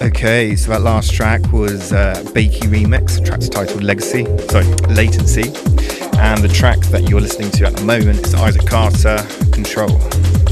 Okay, so that last track was Bakey Remix. The track's titled Latency. And the track that you're listening to at the moment is Isaac Carter, Control.